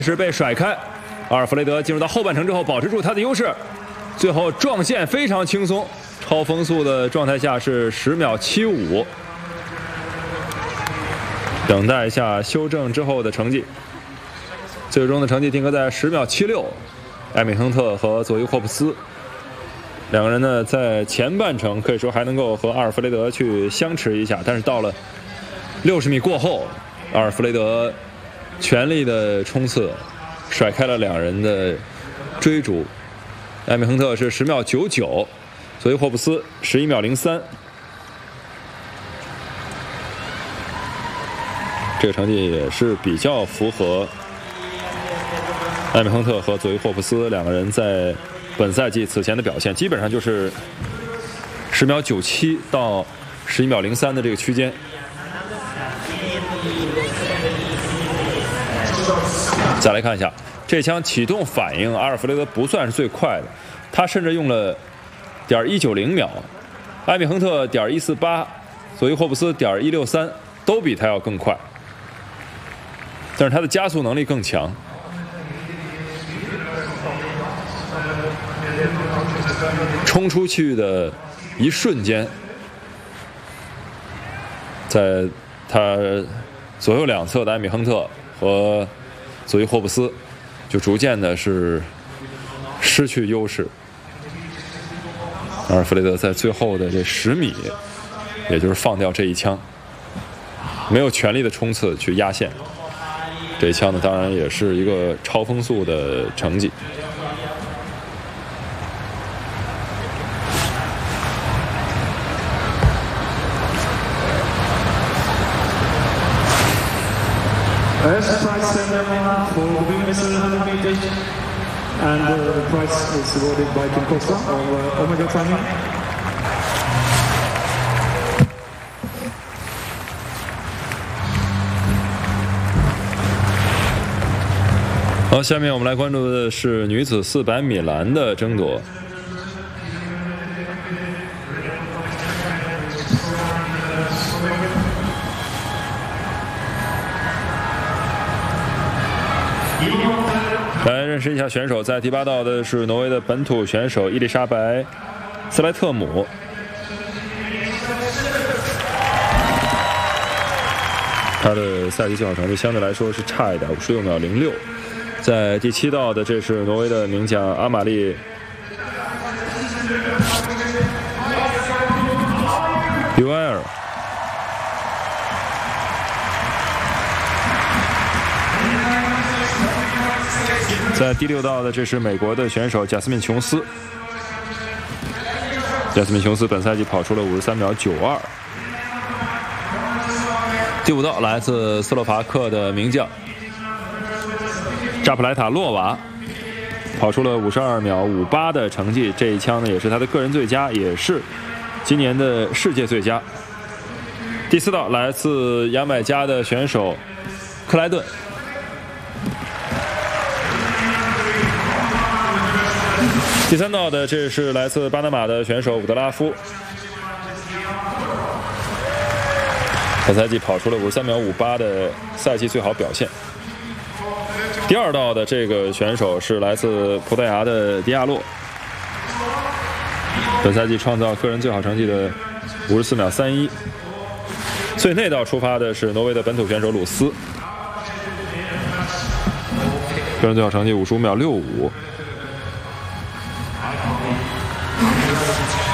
是被甩开，阿尔弗雷德进入到后半程之后，保持住他的优势，最后撞线非常轻松，超风速的状态下是10秒75，等待一下修正之后的成绩，最终的成绩定格在10秒76。艾米亨特和佐伊霍普斯两个人呢，在前半程可以说还能够和阿尔弗雷德去相持一下，但是到了60米过后，阿尔弗雷德全力的冲刺，甩开了两人的追逐。艾米亨特是10秒99，佐伊霍普斯11秒03。这个成绩也是比较符合艾米亨特和佐伊霍普斯两个人在本赛季此前的表现，基本上就是10秒97到11秒03的这个区间。再来看一下这枪启动反应，阿尔弗雷德不算是最快的，他甚至用了.190秒，艾米亨特.148，佐伊霍普斯.163，都比他要更快，但是他的加速能力更强。冲出去的一瞬间，在他左右两侧的艾米亨特和佐伊霍普斯就逐渐的是失去优势。阿尔弗雷德在最后的这10米，也就是放掉这一枪，没有全力的冲刺去压线。这一枪呢，当然也是一个超风速的成绩。 As prize ceremony for the women's 100 meters, and the prize is awarded by Kim Costa of Omega Training. 好，下面我们来关注的是女子400米栏的争夺。来认识一下选手，在第8道的是挪威的本土选手伊丽莎白·斯莱特姆。他的赛季最好成绩相对来说是差一点，56秒06。在第7道的这是挪威的名将阿玛丽·尤埃尔。在第6道的这是美国的选手贾斯敏·琼斯。贾斯敏·琼斯本赛季跑出了53秒92。第5道来自斯洛伐克的名将扎普莱塔洛娃，跑出了52秒58的成绩，这一枪呢也是他的个人最佳，也是今年的世界最佳。第4道来自牙买加的选手克莱顿。第3道的这是来自巴拿马的选手伍德拉夫，本赛季跑出了53秒58的赛季最好表现。第2道的这个选手是来自葡萄牙的迪亚洛，本赛季创造个人最好成绩的54秒31。最内道出发的是挪威的本土选手鲁斯，个人最好成绩55秒65。